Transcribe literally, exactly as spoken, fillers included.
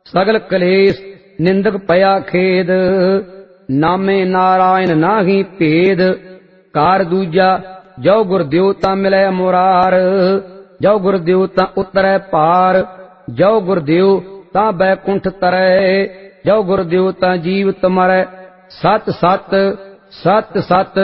सगल कलेस निंदक पया खेद, नामे नारायण नाही भेद। कार दूजा जो गुरदेव तां मिलै मुरार, जो गुरदेव तां उतरै पार। जो गुरदेव तां बैकुंठ तरै, जो गुरदेव तां जीवत मरै। सत सत सत सत